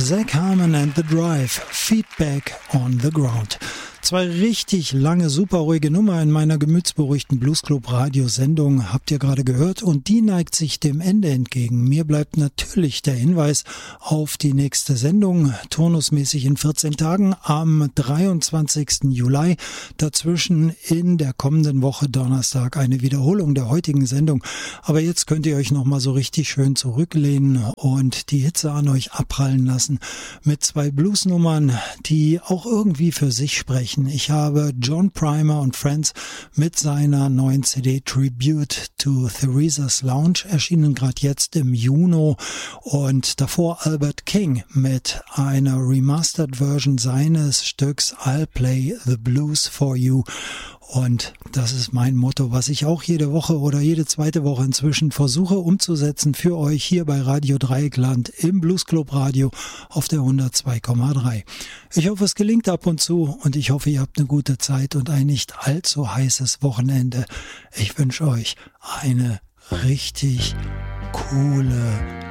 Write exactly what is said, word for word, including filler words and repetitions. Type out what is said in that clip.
Zach Harmon and The Drive, Feedback on the Ground. Zwei richtig lange, super ruhige Nummer in meiner gemütsberuhigten Bluesclub-Radiosendung habt ihr gerade gehört und die neigt sich dem Ende entgegen. Mir bleibt natürlich der Hinweis auf die nächste Sendung, turnusmäßig in vierzehn Tagen am dreiundzwanzigsten Juli. Dazwischen in der kommenden Woche Donnerstag eine Wiederholung der heutigen Sendung. Aber jetzt könnt ihr euch nochmal so richtig schön zurücklehnen und die Hitze an euch abprallen lassen mit zwei Bluesnummern, die auch irgendwie für sich sprechen. Ich habe John Primer und Friends mit seiner neuen C D Tribute to Theresa's Lounge, erschienen gerade jetzt im Juni, und davor Albert King mit einer Remastered Version seines Stücks I'll Play the Blues for You. Und das ist mein Motto, was ich auch jede Woche oder jede zweite Woche inzwischen versuche umzusetzen für euch hier bei Radio Dreieckland im Bluesclub Radio auf der hundertzwei Komma drei. Ich hoffe, es gelingt ab und zu und ich hoffe, ihr habt eine gute Zeit und ein nicht allzu heißes Wochenende. Ich wünsche euch eine richtig coole